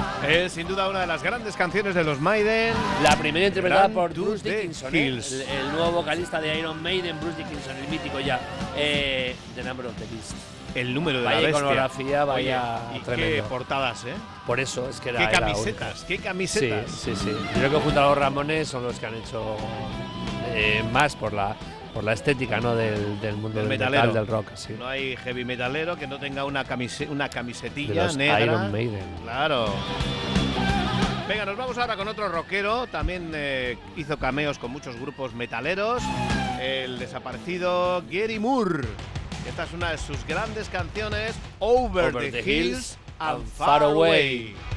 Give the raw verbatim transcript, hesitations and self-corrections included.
Es sin duda una de las grandes canciones de los Maiden. La primera interpretada Run por to Bruce the Dickinson, ¿eh? Hills. el, el nuevo vocalista de Iron Maiden, Bruce Dickinson, el mítico ya. Eh, The Number of the Beast. El número de Vaya la bestia. iconografía, vaya Oye, y tremendo. qué portadas, ¿eh? Por eso es que era. Qué era camisetas, única. qué camisetas. Sí, sí, sí. Yo creo que junto a los Ramones son los que han hecho eh, más por la por la estética, ¿no? del, del mundo Del del metalero. metal, del rock. Sí. No hay heavy metalero que no tenga una, camise una De camisetilla los negra. Iron Maiden. Claro. Venga, nos vamos ahora con otro rockero. También eh, hizo cameos con muchos grupos metaleros. El desaparecido Gary Moore. Esta es una de sus grandes canciones, Over, Over the, the Hills and Far Away.